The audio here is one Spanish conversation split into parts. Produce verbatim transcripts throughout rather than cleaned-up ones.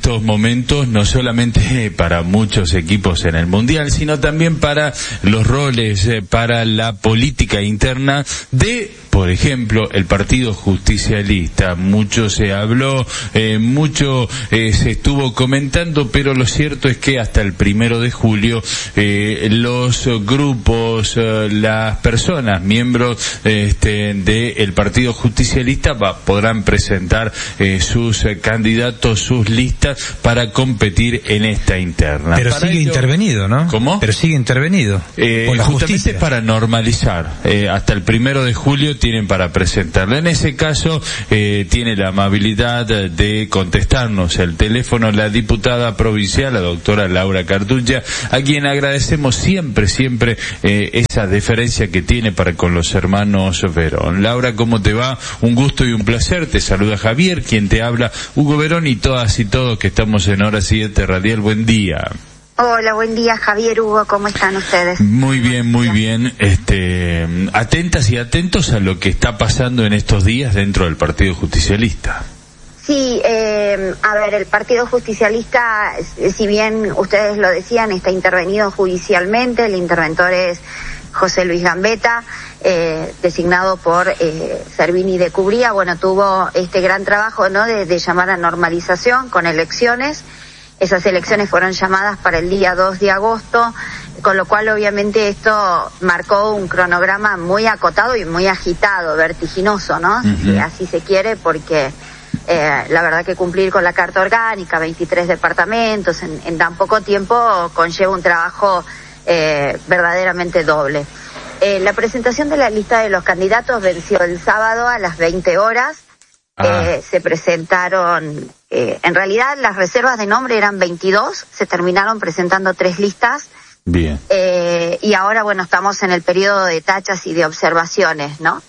estos momentos, no solamente para muchos equipos en el Mundial, sino también para los roles, eh, para la política interna de, por ejemplo, el Partido Justicialista. Mucho se habló, eh, mucho eh, se estuvo comentando, pero lo cierto es que hasta el primero de julio eh, los grupos, eh, las personas, miembros este, del Partido Justicialista va, podrán presentar eh, sus eh, candidatos, sus listas para competir en esta interna. Pero para sigue ello, intervenido, ¿no? ¿Cómo? Pero sigue intervenido eh, por la justamente justicia. Para normalizar. Eh, hasta el primero de julio tienen para presentarla. En ese caso, eh, tiene la amabilidad de contestarnos el teléfono la diputada provincial, la doctora Laura Cartulla, a quien agradecemos siempre, siempre eh, esa deferencia que tiene para con los hermanos Verón. Laura, ¿cómo te va? Un gusto y un placer. Te saluda Javier, quien te habla, Hugo Verón, y todas y todos que estamos en Hora siete Radial. Buen día. Hola, buen día, Javier, Hugo, ¿cómo están ustedes? Muy bien, muy bien. Este, atentas y atentos a lo que está pasando en estos días dentro del Partido Justicialista. Sí, eh, a ver, el Partido Justicialista, si bien ustedes lo decían, está intervenido judicialmente. El interventor es José Luis Gambetta, eh, designado por eh, Servini de Cubría. Bueno, tuvo este gran trabajo, ¿no?, de, de llamar a normalización con elecciones. Esas elecciones fueron llamadas para el día dos de agosto, con lo cual obviamente esto marcó un cronograma muy acotado y muy agitado, vertiginoso, ¿no? Uh-huh. Si así se quiere, porque eh, la verdad que cumplir con la Carta Orgánica, veintitrés departamentos, en, en tan poco tiempo conlleva un trabajo eh, verdaderamente doble. Eh, la presentación de la lista de los candidatos venció el sábado a las veinte horas. Ah. Eh, se presentaron, eh, en realidad las reservas de nombre eran veintidós, se terminaron presentando tres listas. Bien. Eh, y ahora, bueno, estamos en el periodo de tachas y de observaciones, ¿no?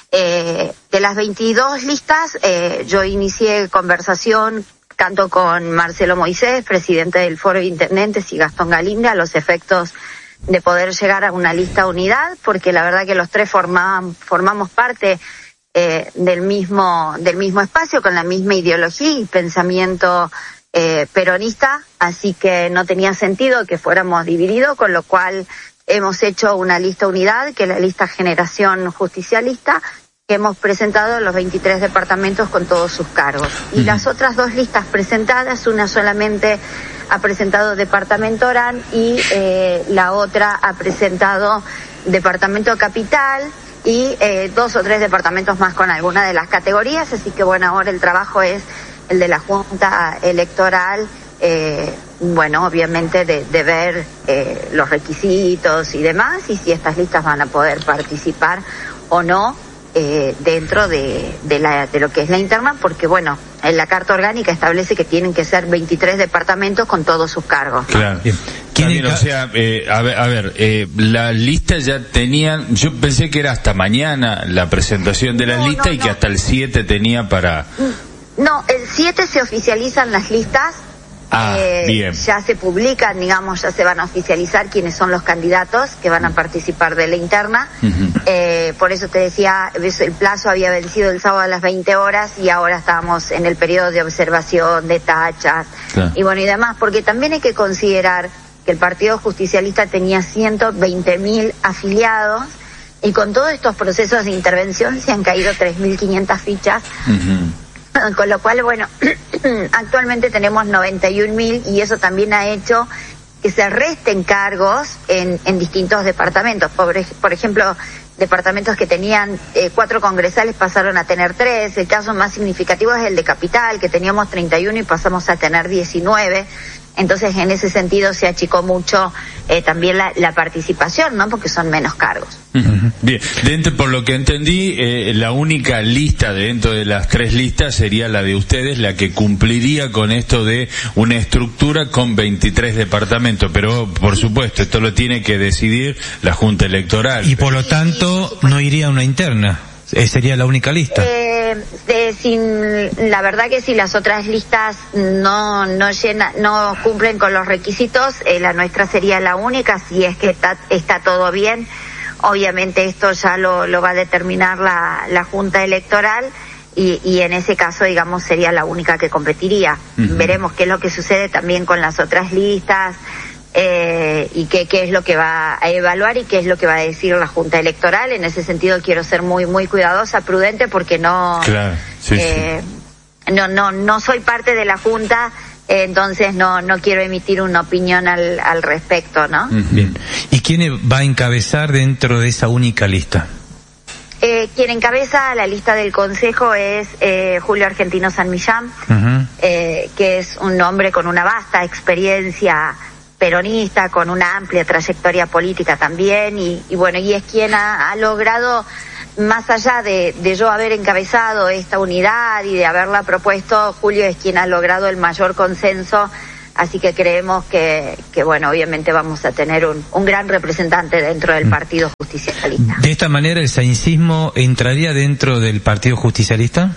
Eh, de las veintidós listas, eh, yo inicié conversación tanto con Marcelo Moisés, presidente del Foro de Intendentes, y Gastón Galinda, a los efectos de poder llegar a una lista unidad, porque la verdad que los tres formaban, formamos parte Eh, del mismo del mismo espacio, con la misma ideología y pensamiento eh, peronista, así que no tenía sentido que fuéramos divididos, con lo cual hemos hecho una lista unidad, que es la lista Generación Justicialista, que hemos presentado en los veintitrés departamentos con todos sus cargos. Y uh-huh. las otras dos listas presentadas, una solamente ha presentado Departamento Orán y eh, la otra ha presentado Departamento Capital, y eh, dos o tres departamentos más con alguna de las categorías, así que bueno, ahora el trabajo es el de la Junta Electoral, eh, bueno, obviamente de, de ver eh, los requisitos y demás, y si estas listas van a poder participar o no eh, dentro de, de, la, de lo que es la interna, porque bueno, en la Carta Orgánica establece que tienen que ser veintitrés departamentos con todos sus cargos. Claro. Bien, o sea, eh, a ver, a ver eh, la lista ya tenían, yo pensé que era hasta mañana la presentación de la no, lista no, y no. que hasta el siete tenía para... No, el siete se oficializan las listas. Ah, eh, bien. Ya se publican, digamos, ya se van a oficializar quiénes son los candidatos que van a participar de la interna. Uh-huh. Eh, por eso te decía, el plazo había vencido el sábado a las veinte horas y ahora estamos en el periodo de observación, de tachas, claro. y bueno, y demás, porque también hay que considerar que el Partido Justicialista tenía ciento veinte mil afiliados y con todos estos procesos de intervención se han caído tres mil quinientas fichas. Uh-huh. Con lo cual, bueno, actualmente tenemos noventa y un mil y eso también ha hecho que se resten cargos en, en distintos departamentos. Por, por ejemplo, departamentos que tenían eh, cuatro congresales pasaron a tener tres. El caso más significativo es el de Capital, que teníamos treinta y uno y pasamos a tener diecinueve. Entonces, en ese sentido, se achicó mucho eh, también la, la participación, ¿no? Porque son menos cargos. Uh-huh. Bien, dentro, por lo que entendí, eh, la única lista dentro de las tres listas sería la de ustedes, la que cumpliría con esto de una estructura con veintitrés departamentos. Pero, por supuesto, esto lo tiene que decidir la Junta Electoral. Y por lo tanto, no iría a una interna. Eh, sería la única lista. Eh, de, sin, la verdad que si las otras listas no no llena, no cumplen con los requisitos, eh, la nuestra sería la única, si es que está, está todo bien. Obviamente esto ya lo, lo va a determinar la, la Junta Electoral. y, y en ese caso, digamos, sería la única que competiría. Uh-huh. Veremos qué es lo que sucede también con las otras listas, eh, y qué, qué es lo que va a evaluar y qué es lo que va a decir la Junta Electoral. En ese sentido quiero ser muy, muy cuidadosa, prudente, porque no, claro, sí, eh, sí. no, no, no soy parte de la Junta, eh, entonces no, no quiero emitir una opinión al, al respecto, ¿no? Uh-huh. Bien. ¿Y quién va a encabezar dentro de esa única lista? Eh, quien encabeza la lista del Consejo es eh, Julio Argentino San Millán, uh-huh. eh, que es un hombre con una vasta experiencia peronista, con una amplia trayectoria política también, y, y bueno, y es quien ha, ha logrado, más allá de, de yo haber encabezado esta unidad y de haberla propuesto, Julio es quien ha logrado el mayor consenso. Así que creemos que, que, bueno, obviamente vamos a tener un, un gran representante dentro del Partido Justicialista. ¿De esta manera el saincismo entraría dentro del Partido Justicialista?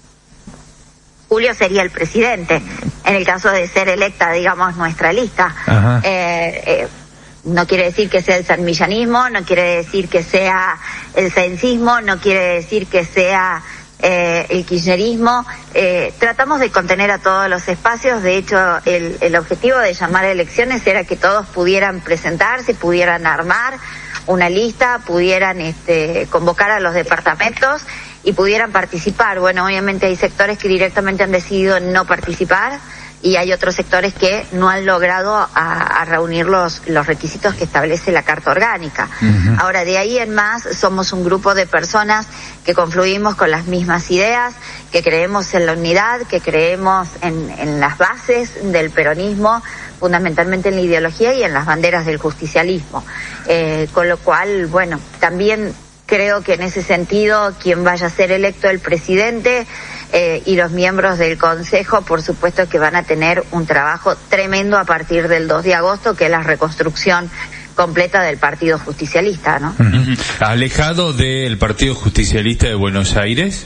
Julio sería el presidente, en el caso de ser electa, digamos, nuestra lista. Eh, eh, no quiere decir que sea el sanmillanismo, no quiere decir que sea el saincismo, no quiere decir que sea... Eh, el kirchnerismo. Eh, tratamos de contener a todos los espacios. De hecho, el, el objetivo de llamar a elecciones era que todos pudieran presentarse, pudieran armar una lista, pudieran este, convocar a los departamentos y pudieran participar. Bueno, obviamente hay sectores que directamente han decidido no participar y hay otros sectores que no han logrado a, a reunir los, los requisitos que establece la Carta Orgánica. Uh-huh. Ahora, de ahí en más, somos un grupo de personas que confluimos con las mismas ideas, que creemos en la unidad, que creemos en, en las bases del peronismo, fundamentalmente en la ideología y en las banderas del justicialismo. Eh, con lo cual, bueno, también creo que en ese sentido, quien vaya a ser electo el presidente eh, y los miembros del Consejo, por supuesto que van a tener un trabajo tremendo a partir del dos de agosto, que es la reconstrucción completa del Partido Justicialista, ¿no? Uh-huh. ¿Alejado del Partido Justicialista de Buenos Aires?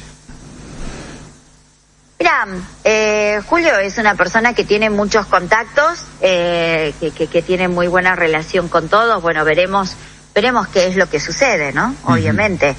Mira, eh, Julio es una persona que tiene muchos contactos, eh, que, que, que tiene muy buena relación con todos. Bueno, veremos veremos qué es lo que sucede, ¿no? Uh-huh. Obviamente.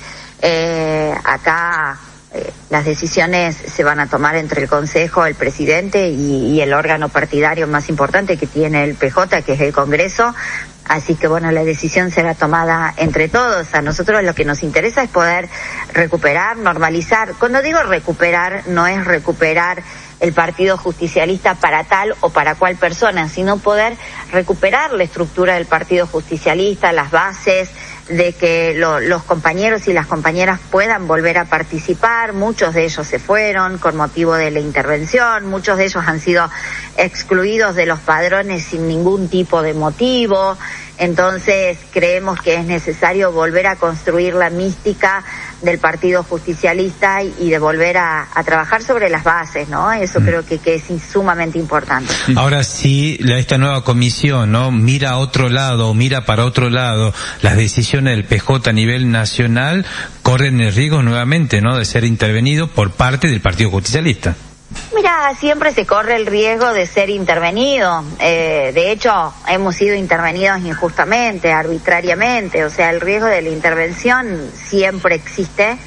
Eh, acá eh, las decisiones se van a tomar entre el Consejo, el presidente y, y el órgano partidario más importante que tiene el P J, que es el Congreso. Así que bueno, la decisión será tomada entre todos. A nosotros lo que nos interesa es poder recuperar, normalizar. Cuando digo recuperar, no es recuperar el Partido Justicialista para tal o para cual persona, sino poder recuperar la estructura del Partido Justicialista, las bases, de que lo, los compañeros y las compañeras puedan volver a participar. Muchos de ellos se fueron con motivo de la intervención, muchos de ellos han sido excluidos de los padrones sin ningún tipo de motivo. Entonces creemos que es necesario volver a construir la mística del Partido Justicialista y, y de volver a, a trabajar sobre las bases, ¿no? Eso mm. creo que, que es sumamente importante. Ahora, si la, esta nueva comisión, ¿no?, mira a otro lado, mira para otro lado, las decisiones del P J a nivel nacional corren el riesgo nuevamente, ¿no?, de ser intervenido por parte del Partido Justicialista. Mira, siempre se corre el riesgo de ser intervenido. Eh, de hecho, hemos sido intervenidos injustamente, arbitrariamente. O sea, el riesgo de la intervención siempre existe.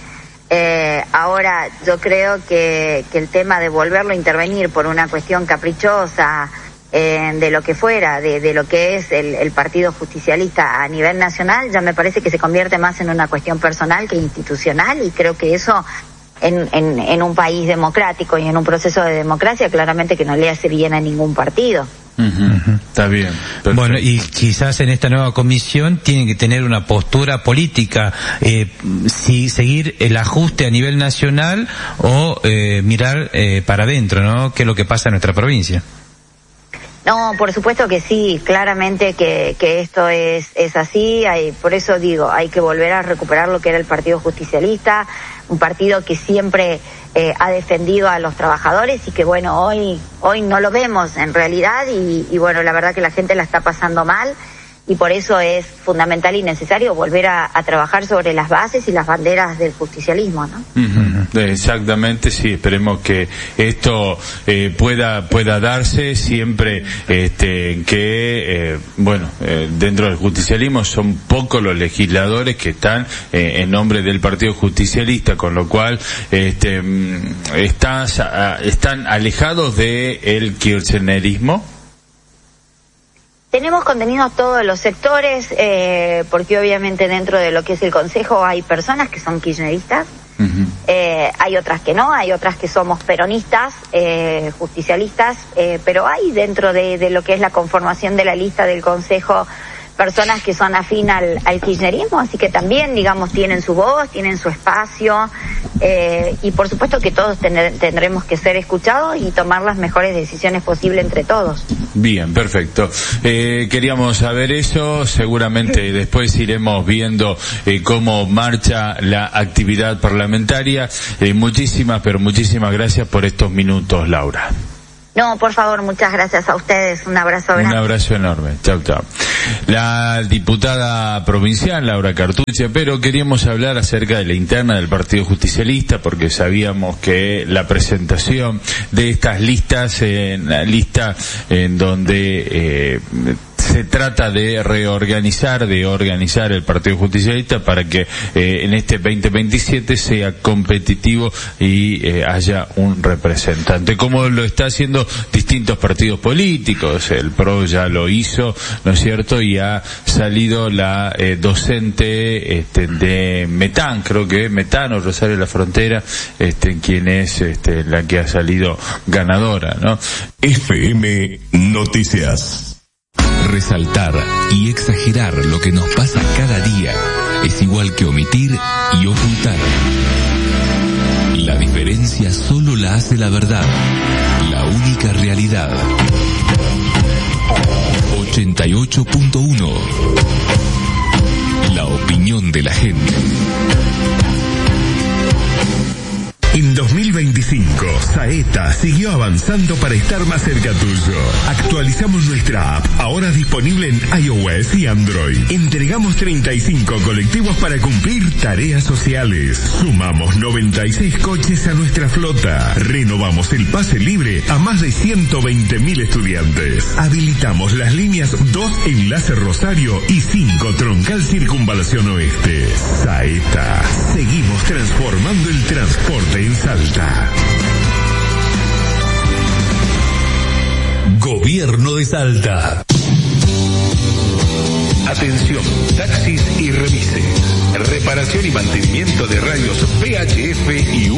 Eh, ahora, yo creo que, que el tema de volverlo a intervenir por una cuestión caprichosa, eh, de lo que fuera, de, de lo que es el, el Partido Justicialista a nivel nacional, ya me parece que se convierte más en una cuestión personal que institucional, y creo que eso... En, en, en un país democrático y en un proceso de democracia, claramente que no le hace bien a ningún partido. Uh-huh. Uh-huh. Está bien. Perfecto. Bueno, y quizás en esta nueva comisión tienen que tener una postura política, eh, si seguir el ajuste a nivel nacional o eh, mirar eh, para adentro, ¿no?, qué es lo que pasa en nuestra provincia. No, por supuesto que sí, claramente que, que esto es, es así, hay, por eso digo, hay que volver a recuperar lo que era el Partido Justicialista, un partido que siempre eh, ha defendido a los trabajadores y que bueno, hoy hoy no lo vemos en realidad y, y bueno, la verdad que la gente la está pasando mal. y por eso es fundamental y necesario volver a, a trabajar sobre las bases y las banderas del justicialismo, ¿no? Uh-huh. Exactamente, sí, esperemos que esto eh, pueda pueda darse siempre este que, eh, bueno, eh, dentro del justicialismo son pocos los legisladores que están eh, en nombre del Partido Justicialista, con lo cual este estás, a, están alejados de el kirchnerismo. Tenemos contenidos todos los sectores, eh, porque obviamente dentro de lo que es el Consejo hay personas que son kirchneristas, uh-huh. eh, hay otras que no, hay otras que somos peronistas, eh, justicialistas, eh, pero hay dentro de, de lo que es la conformación de la lista del Consejo personas que son afín al, al kirchnerismo, así que también, digamos, tienen su voz, tienen su espacio, eh, y por supuesto que todos tener, tendremos que ser escuchados y tomar las mejores decisiones posibles entre todos. Bien, perfecto. Eh, queríamos saber eso, seguramente después iremos viendo eh, cómo marcha la actividad parlamentaria. Eh, muchísimas, pero muchísimas gracias por estos minutos, Laura. No, por favor, muchas gracias a ustedes. Un abrazo grande. Un abrazo enorme. Chau, chau. La diputada provincial, Laura Cartuche, pero queríamos hablar acerca de la interna del Partido Justicialista, porque sabíamos que la presentación de estas listas, en la lista en donde eh, se trata de reorganizar, de organizar el Partido Justicialista para que eh, en este veinte veintisiete sea competitivo y eh, haya un representante, como lo está haciendo distintos partidos políticos. El P R O ya lo hizo, ¿no es cierto? Y ha salido la eh, docente este, de Metán, creo que Metán o Rosario de la Frontera, este, quien es este, la que ha salido ganadora, ¿no? F M Noticias. Resaltar y exagerar lo que nos pasa cada día es igual que omitir y ocultar. La diferencia solo la hace la verdad, la única realidad. ochenta y ocho punto uno. La opinión de la gente. En dos mil veinticinco, Saeta siguió avanzando para estar más cerca tuyo. Actualizamos nuestra app, ahora disponible en iOS y Android. Entregamos treinta y cinco colectivos para cumplir tareas sociales. Sumamos noventa y seis coches a nuestra flota. Renovamos el pase libre a más de ciento veinte mil estudiantes. Habilitamos las líneas dos Enlace Rosario y cinco Troncal Circunvalación Oeste. Saeta, seguimos transformando el transporte en Salta. Gobierno de Salta. Atención, taxis y remises. Reparación y mantenimiento de radios V H F y